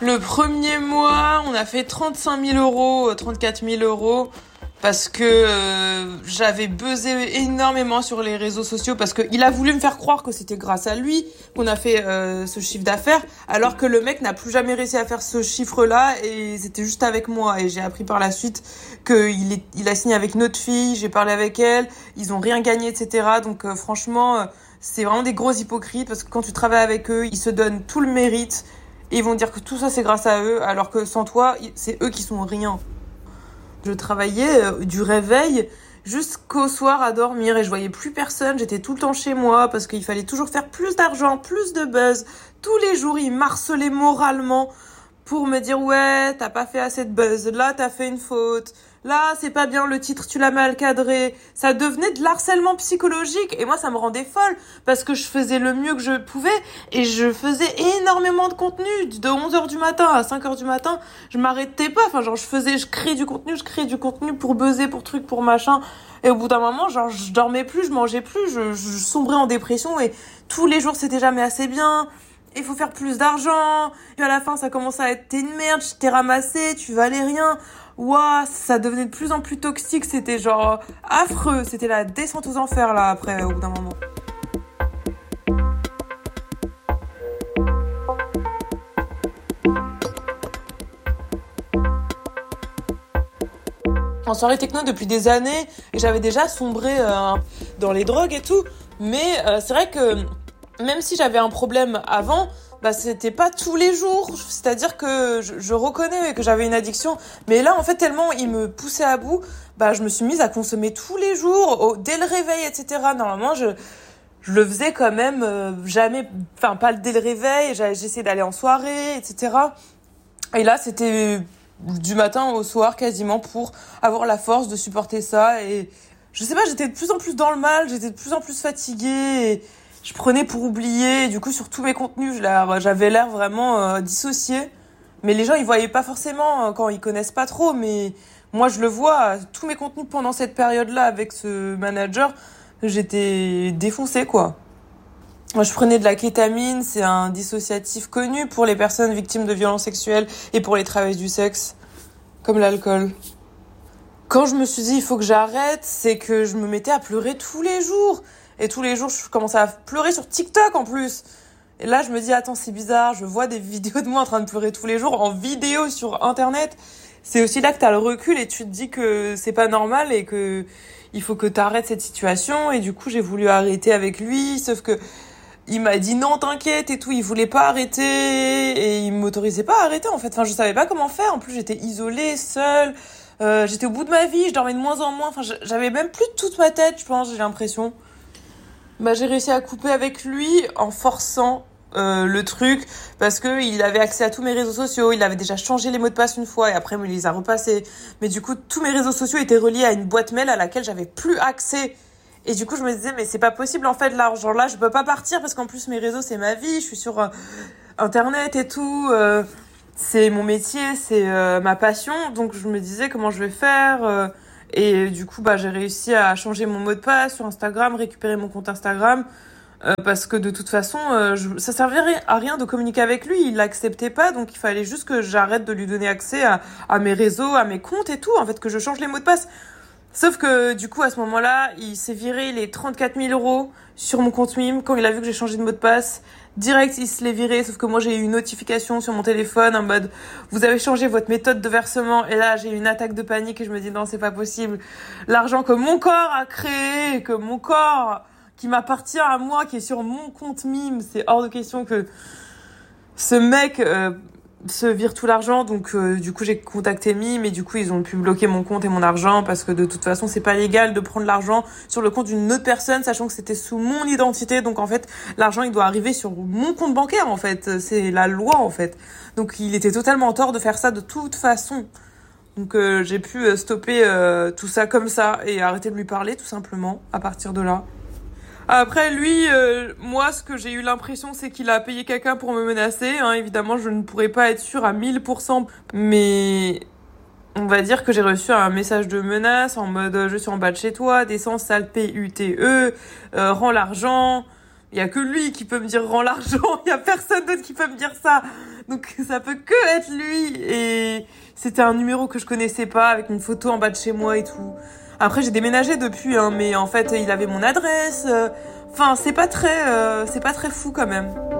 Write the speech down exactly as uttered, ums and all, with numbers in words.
Le premier mois, on a fait trente-cinq mille euros, trente-quatre mille euros. Parce que euh, j'avais buzzé énormément sur les réseaux sociaux parce qu'il a voulu me faire croire que c'était grâce à lui qu'on a fait euh, ce chiffre d'affaires, alors que le mec n'a plus jamais réussi à faire ce chiffre-là et c'était juste avec moi. Et j'ai appris par la suite qu'il est, il a signé avec une autre fille, j'ai parlé avec elle, ils ont rien gagné, et cetera. Donc euh, franchement, euh, c'est vraiment des gros hypocrites parce que quand tu travailles avec eux, ils se donnent tout le mérite et ils vont dire que tout ça c'est grâce à eux, alors que sans toi, c'est eux qui sont rien. Je travaillais euh, du réveil jusqu'au soir à dormir et je voyais plus personne. J'étais tout le temps chez moi parce qu'il fallait toujours faire plus d'argent, plus de buzz. Tous les jours, ils m'harcelaient moralement pour me dire « Ouais, t'as pas fait assez de buzz. Là, t'as fait une faute. Là, c'est pas bien le titre, tu l'as mal cadré. » Ça devenait de l'harcèlement psychologique et moi, ça me rendait folle parce que je faisais le mieux que je pouvais et je faisais énormément de contenu. De onze heures du matin à cinq heures du matin, je m'arrêtais pas. Enfin, genre, je faisais, je créais du contenu, je créais du contenu pour buzzer, pour truc, pour machin. Et au bout d'un moment, genre, je dormais plus, je mangeais plus, je, je sombrais en dépression et tous les jours, c'était jamais assez bien. Il faut faire plus d'argent. Et à la fin, ça commençait à être t'es une merde, je t'ai ramassé, tu valais rien. Ouah, ça devenait de plus en plus toxique. C'était genre affreux. C'était la descente aux enfers là après, au bout d'un moment. En soirée techno depuis des années, et j'avais déjà sombré euh, dans les drogues et tout. Mais euh, c'est vrai que même si j'avais un problème avant, bah c'était pas tous les jours. C'est-à-dire que je, je reconnais que j'avais une addiction, mais là en fait tellement il me poussait à bout, bah je me suis mise à consommer tous les jours, au, dès le réveil, et cetera. Normalement je je le faisais quand même euh, jamais, enfin pas dès le réveil. J'essayais d'aller en soirée, et cetera. Et là c'était du matin au soir quasiment pour avoir la force de supporter ça. Et je sais pas, j'étais de plus en plus dans le mal, j'étais de plus en plus fatiguée. Et je prenais pour oublier, et du coup sur tous mes contenus, j'avais l'air vraiment euh, dissociée. Mais les gens ils voyaient pas forcément euh, quand ils connaissent pas trop, mais moi je le vois, tous mes contenus pendant cette période-là avec ce manager, j'étais défoncée quoi. Moi je prenais de la kétamine, c'est un dissociatif connu pour les personnes victimes de violences sexuelles et pour les travailleurs du sexe, comme l'alcool. Quand je me suis dit il faut que j'arrête, c'est que je me mettais à pleurer tous les jours. Et tous les jours, je commençais à pleurer sur TikTok en plus. Et là, je me dis, attends, c'est bizarre. Je vois des vidéos de moi en train de pleurer tous les jours en vidéo sur Internet. C'est aussi là que t'as le recul et tu te dis que c'est pas normal et que il faut que t'arrêtes cette situation. Et du coup, j'ai voulu arrêter avec lui. Sauf que il m'a dit non, t'inquiète et tout. Il voulait pas arrêter et il m'autorisait pas à arrêter en fait. Enfin, je savais pas comment faire. En plus, j'étais isolée, seule. Euh, j'étais au bout de ma vie. Je dormais de moins en moins. Enfin, j'avais même plus toute ma tête, je pense, j'ai l'impression. Bah, j'ai réussi à couper avec lui en forçant euh, le truc parce que il avait accès à tous mes réseaux sociaux, il avait déjà changé les mots de passe une fois et après il me les a repassés. Mais du coup, tous mes réseaux sociaux étaient reliés à une boîte mail à laquelle j'avais plus accès. Et du coup, je me disais mais c'est pas possible en fait l'argent là, je peux pas partir parce qu'en plus mes réseaux c'est ma vie, je suis sur euh, internet et tout, euh, c'est mon métier, c'est euh, ma passion. Donc je me disais comment je vais faire euh, Et du coup, bah, j'ai réussi à changer mon mot de passe sur Instagram, récupérer mon compte Instagram, euh, parce que de toute façon, euh, je, ça servait à rien de communiquer avec lui, il l'acceptait pas, donc il fallait juste que j'arrête de lui donner accès à, à mes réseaux, à mes comptes et tout, en fait, que je change les mots de passe. Sauf que du coup, à ce moment-là, il s'est viré les trente-quatre mille euros sur mon compte Mime quand il a vu que j'ai changé de mot de passe. Direct, il se l'est viré, sauf que moi, j'ai eu une notification sur mon téléphone en mode « Vous avez changé votre méthode de versement » et là, j'ai eu une attaque de panique et je me dis « Non, c'est pas possible. L'argent que mon corps a créé, que mon corps, qui m'appartient à moi, qui est sur mon compte Mime, c'est hors de question que ce mec... Euh, se vire tout l'argent, donc euh, du coup j'ai contacté Mime et du coup ils ont pu bloquer mon compte et mon argent parce que de toute façon c'est pas légal de prendre l'argent sur le compte d'une autre personne sachant que c'était sous mon identité, donc en fait l'argent il doit arriver sur mon compte bancaire en fait, c'est la loi en fait, donc il était totalement en tort de faire ça de toute façon, donc euh, j'ai pu stopper euh, tout ça comme ça et arrêter de lui parler tout simplement à partir de là. Après, lui, euh, moi, ce que j'ai eu l'impression, c'est qu'il a payé quelqu'un pour me menacer. Hein. Évidemment, je ne pourrais pas être sûre à mille pour cent, mais on va dire que j'ai reçu un message de menace en mode « Je suis en bas de chez toi, descends, sale P U T E, euh, rends l'argent ». il y a que lui qui peut me dire rends l'argent, il y a personne d'autre qui peut me dire ça. Donc ça peut que être lui. Et c'était un numéro que je connaissais pas, avec une photo en bas de chez moi et tout. Après j'ai déménagé depuis, hein, mais en fait il avait mon adresse. Enfin c'est pas très, euh, c'est pas très fou quand même.